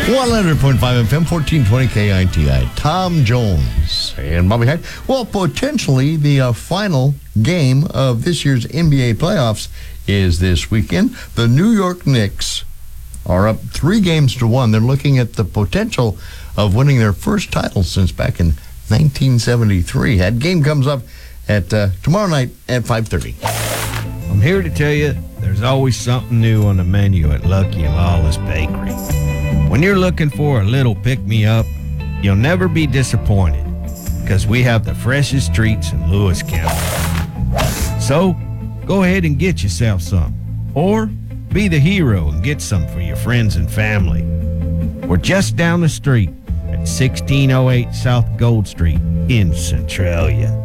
100.5 FM, 1420 KITI. Tom Jones and Bobby Hyde. Well, potentially the final game of this year's NBA playoffs is this weekend. The New York Knicks are up 3-1. They're looking at the potential of winning their first title since back in 1973. That game comes up at tomorrow night at 5:30. I'm here to tell you there's always something new on the menu at Lucky and Lawless Bakery. When you're looking for a little pick-me-up, you'll never be disappointed because we have the freshest treats in Lewis County. So, go ahead and get yourself some. Or be the hero and get some for your friends and family. We're just down the street at 1608 South Gold Street in Centralia.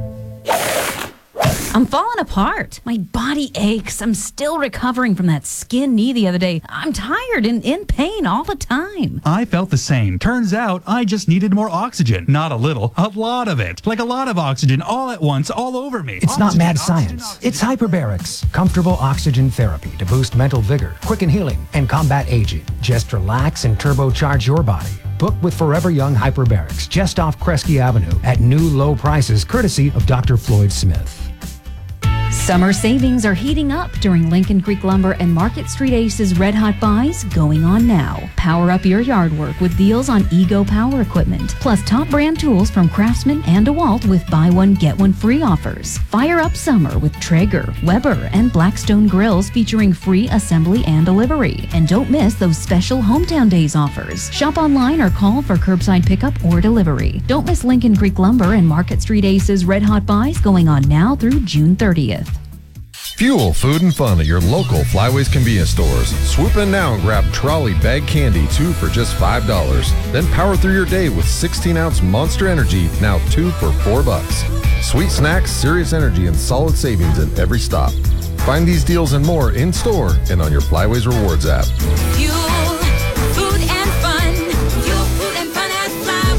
I'm falling apart. My body aches. I'm still recovering from that skin knee the other day. I'm tired and in pain all the time. I felt the same. Turns out I just needed more oxygen. Not a little, a lot of it. Like a lot of oxygen all at once, all over me. It's not mad science. It's hyperbarics. Comfortable oxygen therapy to boost mental vigor, quicken healing, and combat aging. Just relax and turbocharge your body. Book with Forever Young Hyperbarics just off Kresge Avenue at new low prices courtesy of Dr. Floyd Smith. Summer savings are heating up during Lincoln Creek Lumber and Market Street Ace's Red Hot Buys going on now. Power up your yard work with deals on Ego Power Equipment, plus top brand tools from Craftsman and DeWalt with buy one, get one free offers. Fire up summer with Traeger, Weber, and Blackstone grills featuring free assembly and delivery. And don't miss those special Hometown Days offers. Shop online or call for curbside pickup or delivery. Don't miss Lincoln Creek Lumber and Market Street Ace's Red Hot Buys going on now through June 30th. Fuel food and fun at your local Flyways convenience stores. Swoop in now and grab trolley bag candy, 2 for just $5. Then power through your day with 16-ounce Monster Energy, now 2 for $4. Sweet snacks, serious energy, and solid savings at every stop. Find these deals and more in store and on your Flyways Rewards app. Fuel, food and fun. Fuel, food and fun at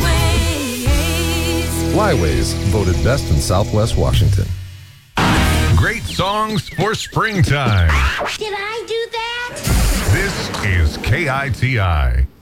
Flyways. Flyways, voted best in Southwest Washington. Great songs for springtime. Did I do that? This is KITI.